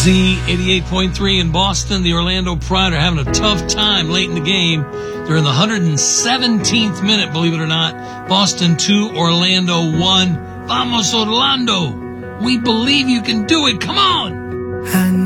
Z88.3 in Boston. The Orlando Pride are having a tough time late in the game. They're in the 117th minute, believe it or not. Boston 2, Orlando 1. Vamos, Orlando. We believe you can do it. Come on.